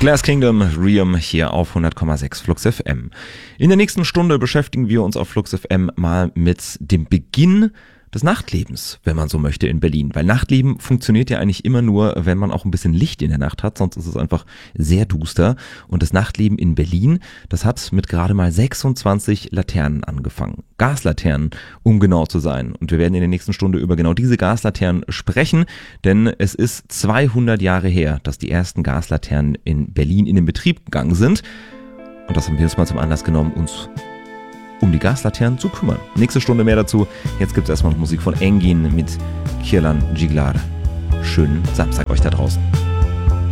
Glass Kingdom, Riem hier auf 100,6 Flux FM. In der nächsten Stunde beschäftigen wir uns auf Flux FM mal mit dem Beginn des Nachtlebens, wenn man so möchte, in Berlin. Weil Nachtleben funktioniert ja eigentlich immer nur, wenn man auch ein bisschen Licht in der Nacht hat, sonst ist es einfach sehr duster. Und das Nachtleben in Berlin, das hat mit gerade mal 26 Laternen angefangen. Gaslaternen, um genau zu sein. Und wir werden in der nächsten Stunde über genau diese Gaslaternen sprechen, denn es ist 200 Jahre her, dass die ersten Gaslaternen in Berlin in den Betrieb gegangen sind. Und das haben wir uns mal zum Anlass genommen, uns um die Gaslaternen zu kümmern. Nächste Stunde mehr dazu. Jetzt gibt es erstmal Musik von Engin mit Kirlan Jiglar. Schönen Samstag euch da draußen.